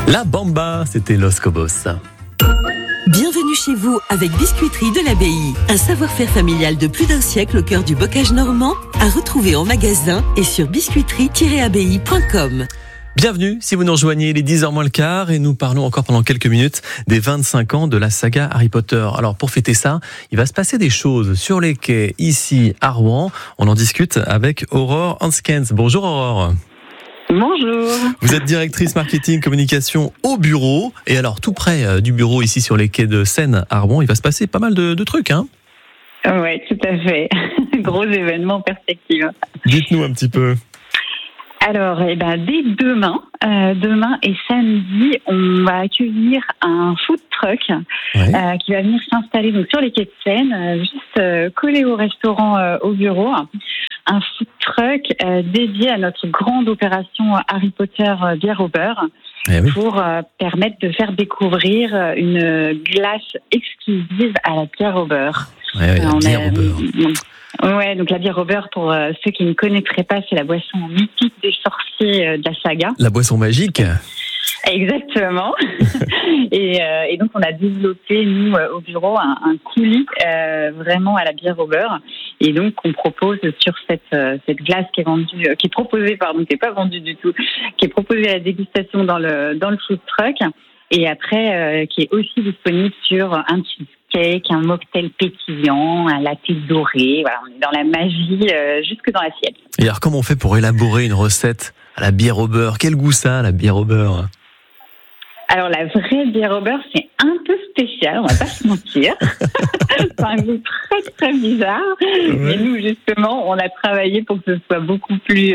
La Bamba, c'était Los Cobos. Bienvenue chez vous avec Biscuiterie de l'Abbaye. Un savoir-faire familial de plus d'un siècle au cœur du bocage normand, à retrouver en magasin et sur biscuiterie-abbaye.com. Bienvenue si vous nous rejoignez, il est 10h moins le quart et nous parlons encore pendant quelques minutes des 25 ans de la saga Harry Potter. Alors pour fêter ça, il va se passer des choses sur les quais ici à Rouen. On en discute avec Aurore Hanskens. Bonjour Aurore. Bonjour. Vous êtes directrice marketing communication au bureau. Et alors tout près du bureau ici sur les quais de Seine à Rouen, il va se passer pas mal de trucs, hein? Oui, tout à fait. Gros événement en perspective. Dites-nous un petit peu. Alors, dès demain et samedi, on va accueillir un food truck qui va venir s'installer donc sur les quais de Seine, juste collé au restaurant au bureau. Un food truck dédié à notre grande opération Harry Potter bière au beurre pour permettre de faire découvrir une glace exclusive à la bière au beurre. La bière au beurre. Ouais, donc la bière au beurre, pour ceux qui ne connaîtraient pas, c'est la boisson mythique des sorciers de la saga. La boisson magique. Exactement. et donc on a développé nous au bureau un coulis vraiment à la bière au beurre. Et donc on propose sur cette glace qui est proposée, qui est pas vendue du tout, qui est proposée à la dégustation dans le food truck. Et après qui est aussi disponible sur un cheesecake, un mocktail pétillant, un latte doré. Voilà, on est dans la magie jusque dans l'assiette. Et alors comment on fait pour élaborer une recette à la bière au beurre? Quel goût ça, la bière au beurre? Alors la vraie bière au beurre, c'est un peu spécial, on va pas se mentir. C'est un goût très très bizarre. Ouais. Mais nous justement, on a travaillé pour que ce soit beaucoup plus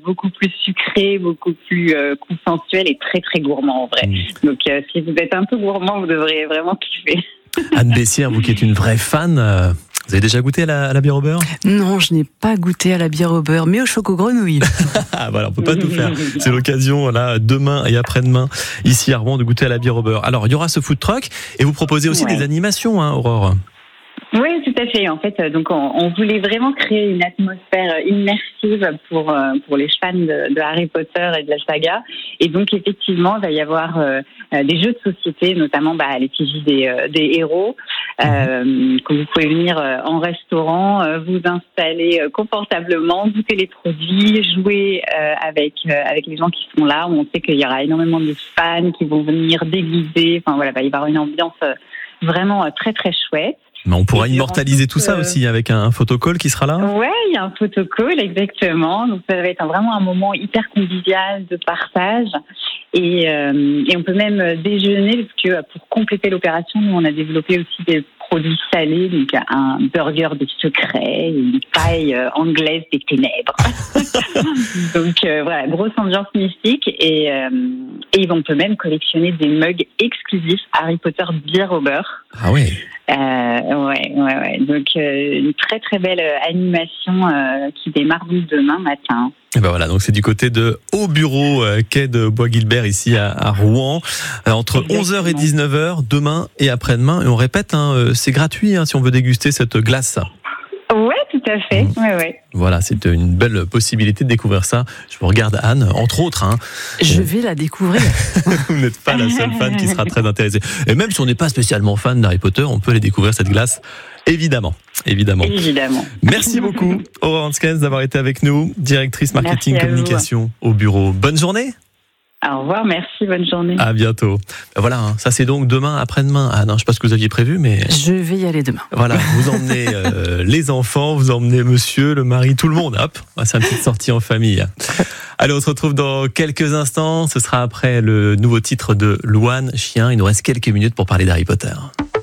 sucré, beaucoup plus consensuel et très très gourmand en vrai. Donc si vous êtes un peu gourmand, vous devriez vraiment kiffer. Anne Bessière, vous qui êtes une vraie fan, vous avez déjà goûté à la bière au beurre? Non, je n'ai pas goûté à la bière au beurre, mais au choco-grenouille. Voilà, on peut pas tout faire. C'est l'occasion, là, demain et après-demain, ici à Rouen, de goûter à la bière au beurre. Alors, il y aura ce food truck et vous proposez aussi des animations, hein, Aurore? Oui, tout à fait. En fait, donc on voulait vraiment créer une atmosphère immersive pour les fans de Harry Potter et de la saga. Et donc effectivement, il va y avoir des jeux de société, notamment à l'effigie des héros, que vous pouvez venir en restaurant, vous installer confortablement, goûter les produits, jouer avec les gens qui sont là. On sait qu'il y aura énormément de fans qui vont venir déguiser. Enfin voilà, il va y avoir une ambiance vraiment très très chouette. Mais on pourra immortaliser tout ça aussi avec un photocall qui sera là. Ouais, il y a un photocall, exactement. Donc ça va être vraiment un moment hyper convivial de partage. Et on peut même déjeuner, parce que pour compléter l'opération, nous on a développé aussi des produits salés, donc un burger des secrets, une paille anglaise des ténèbres. Donc voilà, grosse ambiance mystique. Et on peut même collectionner des mugs exclusifs Harry Potter bière au beurre. Ah oui. Ouais. Donc une très très belle animation qui démarre demain matin. Et ben voilà, donc c'est du côté de Au Bureau, quai de Bois-Guilbert, ici à Rouen, entre 11h et 19h, demain et après-demain. Et on répète, c'est gratuit si on veut déguster cette glace. Ouais, tout à fait. Ouais. Voilà, c'est une belle possibilité de découvrir ça. Je vous regarde, Anne, entre autres. Je vais la découvrir. Vous n'êtes pas la seule fan qui sera très intéressée. Et même si on n'est pas spécialement fan d'Harry Potter, on peut aller découvrir cette glace, évidemment. Merci beaucoup, Aurore Hanskens, d'avoir été avec nous, directrice marketing communication au bureau. Bonne journée. Au revoir, merci, bonne journée. À bientôt. Voilà, ça c'est donc demain, après-demain. Ah non, je sais pas ce que vous aviez prévu, mais... Je vais y aller demain. Voilà, vous emmenez les enfants, vous emmenez monsieur, le mari, tout le monde. Hop, c'est une petite sortie en famille. Allez, on se retrouve dans quelques instants. Ce sera après le nouveau titre de Louane, Chien. Il nous reste quelques minutes pour parler d'Harry Potter.